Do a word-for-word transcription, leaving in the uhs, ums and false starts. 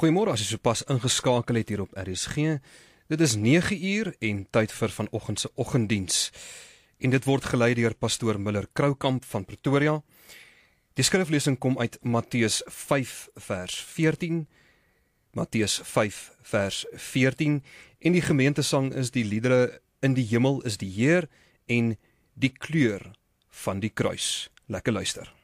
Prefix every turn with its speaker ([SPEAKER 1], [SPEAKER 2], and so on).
[SPEAKER 1] Goeiemôre, as jy sopas ingeskakel het hier op R S G. Dit is nege uur en tyd vir vanoggend se oggenddiens. En dit word gelei deur pastoor Miller Kroukamp van Pretoria. Die skriflesing kom uit Matteus vyf vers veertien. Matteus vyf vers veertien. En die gemeentesang is die liedere In die hemel is die Heer en Die kleur van die kruis. Lekker luister.